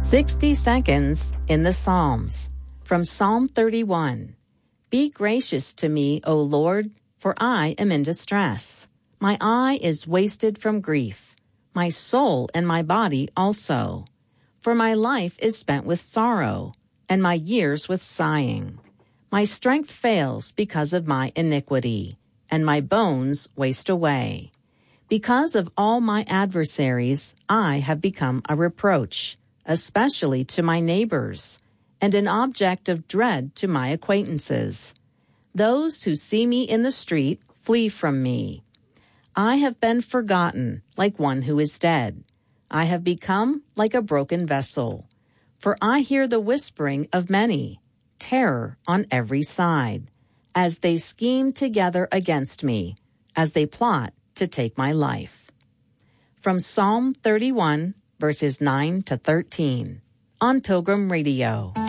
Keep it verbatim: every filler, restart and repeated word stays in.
sixty seconds in the Psalms. From Psalm thirty-one. Be gracious to me, O Lord, for I am in distress. My eye is wasted from grief, my soul and my body also. For my life is spent with sorrow, and my years with sighing. My strength fails because of my iniquity, and my bones waste away. Because of all my adversaries, I have become a reproach, especially to my neighbors, and an object of dread to my acquaintances. Those who see me in the street flee from me. I have been forgotten like one who is dead. I have become like a broken vessel. For I hear the whispering of many, terror on every side, as they scheme together against me, as they plot to take my life. From Psalm thirty-one, verses nine to thirteen, on Pilgrim Radio.